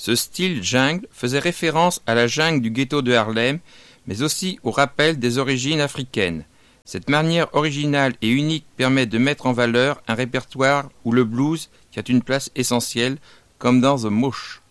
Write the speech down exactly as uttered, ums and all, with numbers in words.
Ce style jungle faisait référence à la jungle du ghetto de Harlem, mais aussi au rappel des origines africaines. Cette manière originale et unique permet de mettre en valeur un répertoire où le blues tient une place essentielle, comme dans The Mouche.